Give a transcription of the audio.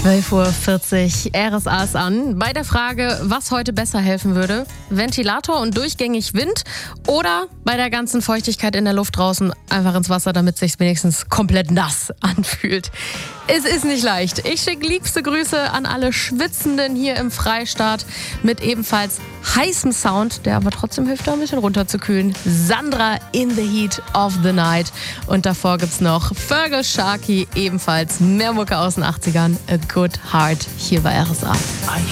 12:40 Uhr, RSA ist an. Bei der Frage, was heute besser helfen würde, Ventilator und durchgängig Wind oder bei der ganzen Feuchtigkeit in der Luft draußen einfach ins Wasser, damit es sich wenigstens komplett nass anfühlt. Es ist nicht leicht. Ich schicke liebste Grüße an alle Schwitzenden hier im Freistaat mit ebenfalls heißem Sound, der aber trotzdem hilft, da ein bisschen runterzukühlen. Sandra in the Heat of the Night. Und davor gibt's noch Fergal Sharkey, ebenfalls mehr Mucke aus den 80ern. A Good Heart hier bei RSA.